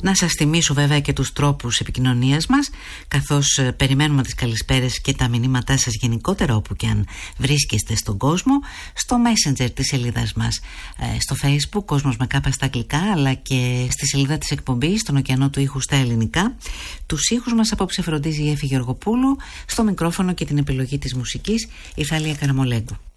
Να σας θυμίσω βέβαια και τους τρόπους επικοινωνίας μας, καθώς περιμένουμε τις καλησπέρες και τα μηνύματά σας γενικότερα όπου και αν βρίσκεστε στον κόσμο, στο Messenger της σελίδας μας, στο Facebook Κόσμος με Κάπα στα αγγλικά, αλλά και στη σελίδα της εκπομπής στον ωκεανό του ήχου στα ελληνικά. Τους ήχους μας απόψε φροντίζει η Έφη Γεωργοπούλου, στο μικρόφωνο και την επιλογή της μουσικής η Θάλια Καραμολέγκου.